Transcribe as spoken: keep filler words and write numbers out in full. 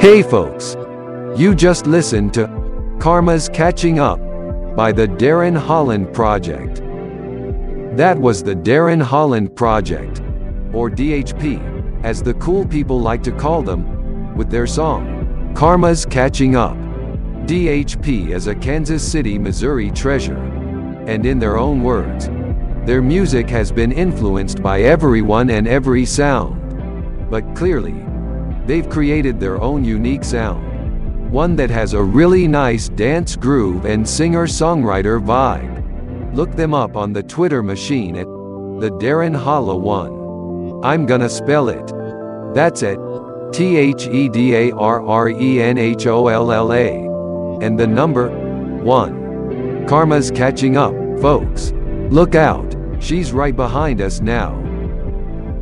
Hey folks, you just listened to Karma's Catching Up by the Darren Holland Project. That was the Darren Holland Project, or D H P, as the cool people like to call them, with their song, Karma's Catching Up. D H P is a Kansas City, Missouri treasure, and in their own words, their music has been influenced by everyone and every sound. But clearly, they've created their own unique sound. One that has a really nice dance groove and singer-songwriter vibe. Look them up on the Twitter machine at the Darren Holla one. I'm gonna spell it. That's it. T H E D A R R E N H O L L A. And the number one. Karma's catching up, folks. Look out, she's right behind us now.